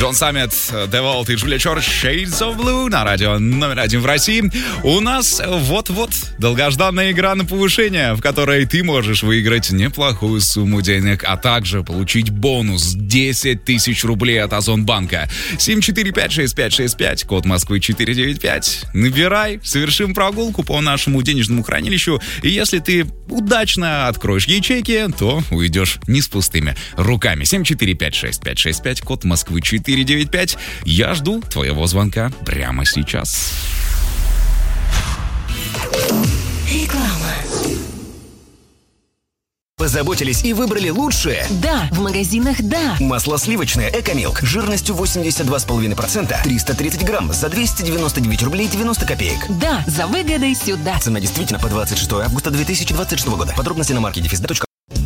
Джон Саммет, Деволт и Джулия Чорч, Shades of Blue на радио номер 1 в России. У нас вот-вот долгожданная игра на повышение, в которой ты можешь выиграть неплохую сумму денег, а также получить бонус 10 тысяч рублей от Озонбанка. 7456565, код Москвы 495. Набирай, совершим прогулку по нашему денежному хранилищу. И если ты удачно откроешь ячейки, то уйдешь не с пустыми руками. 7456565, код Москвы 495. Я жду твоего звонка прямо сейчас. Реклама. Позаботились и выбрали лучшее? Да, в магазинах «Да». Масло сливочное «Экомилк» жирностью 82,5%, 330 грамм за 299 рублей 90 копеек. Да, за выгодой сюда. Цена действительно по 26 августа 2026 года. Подробности на маркете